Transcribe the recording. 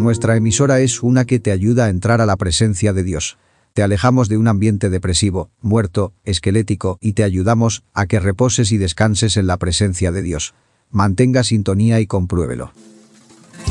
Nuestra emisora es una que te ayuda a entrar a la presencia de Dios. Te alejamos de un ambiente depresivo, muerto, esquelético y te ayudamos a que reposes y descanses en la presencia de Dios. Mantenga sintonía y compruébelo.